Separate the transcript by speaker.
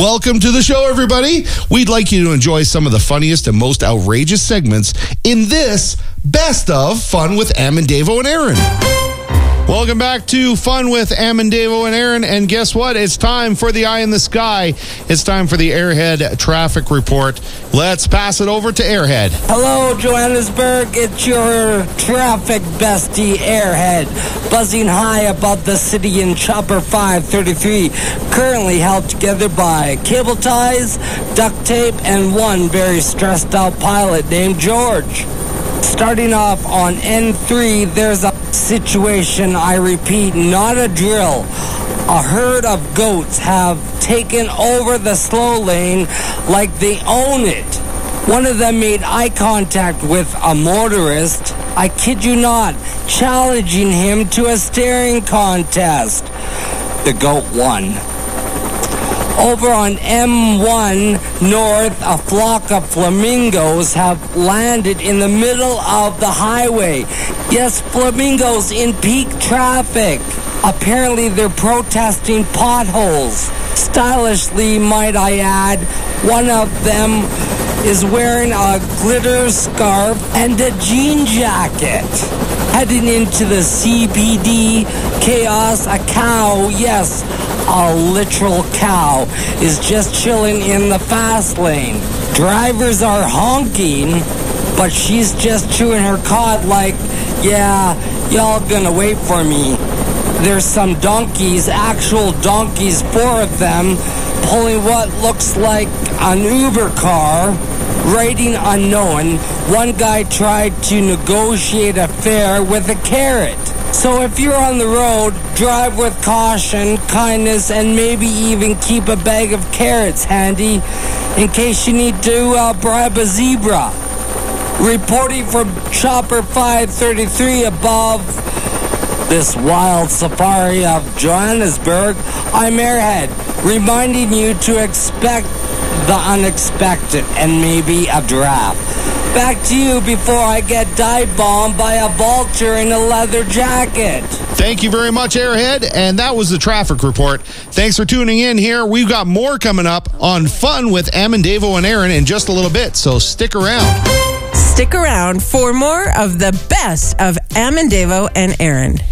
Speaker 1: Welcome to the show, everybody. We'd like you to enjoy some of the funniest and most outrageous segments in this Best of Fun with Amandavo and Aaron. Welcome back to Fun with Amandavo and Aaron. And guess what? It's time for the eye in the sky. It's time for the Airhead traffic report. Let's pass it over to Airhead.
Speaker 2: Hello, Johannesburg. It's your traffic bestie, Airhead, buzzing high above the city in Chopper 533, currently held together by cable ties, duct tape, and one very stressed out pilot named George. Starting off on N3, there's a situation, I repeat, not a drill. A herd of goats have taken over the slow lane like they own it. One of them made eye contact with a motorist, I kid you not, challenging him to a staring contest. The goat won. Over on M1 North, a flock of flamingos have landed in the middle of the highway. Yes, flamingos in peak traffic. Apparently they're protesting potholes. Stylishly, might I add, one of them is wearing a glitter scarf and a jean jacket. Heading into the CBD chaos, a cow, yes, a literal cow, is just chilling in the fast lane. Drivers are honking, but she's just chewing her cud like, yeah, y'all gonna wait for me. There's some donkeys, actual donkeys, 4 of them, pulling what looks like an Uber car, rating unknown. One guy tried to negotiate a fare with a carrot. So if you're on the road, drive with caution, kindness, and maybe even keep a bag of carrots handy in case you need to bribe a zebra. Reporting from Chopper 533 above this wild safari of Johannesburg, I'm Airhead, reminding you to expect the unexpected and maybe a draft. Back to you before I get dive-bombed by a vulture in a leather jacket.
Speaker 1: Thank you very much, Airhead. And that was the traffic report. Thanks for tuning in here. We've got more coming up on Fun with Amandavo and Aaron in just a little bit, so stick around.
Speaker 3: Stick around for more of the best of Amandavo and Aaron.